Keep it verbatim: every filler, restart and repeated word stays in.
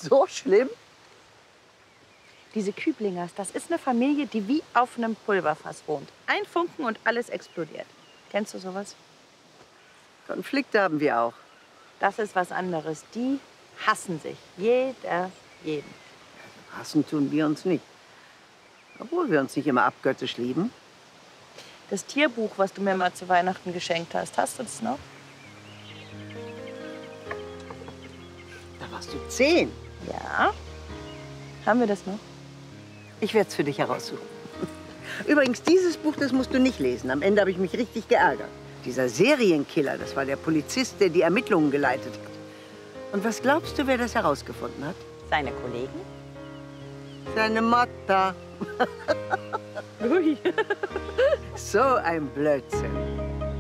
so schlimm? Diese Küblingers, das ist eine Familie, die wie auf einem Pulverfass wohnt. Ein Funken und alles explodiert. Kennst du sowas? Konflikte haben wir auch. Das ist was anderes. Die hassen sich. Jeder jeden. Also hassen tun wir uns nicht. Obwohl wir uns nicht immer abgöttisch lieben. Das Tierbuch, was du mir mal zu Weihnachten geschenkt hast, hast du das noch? Da warst du zehn. Ja. Haben wir das noch? Ich werde es für dich heraussuchen. Übrigens, dieses Buch, das musst du nicht lesen. Am Ende habe ich mich richtig geärgert. Dieser Serienkiller, das war der Polizist, der die Ermittlungen geleitet hat. Und was glaubst du, wer das herausgefunden hat? Seine Kollegen? Seine Mutter. Ui. So ein Blödsinn.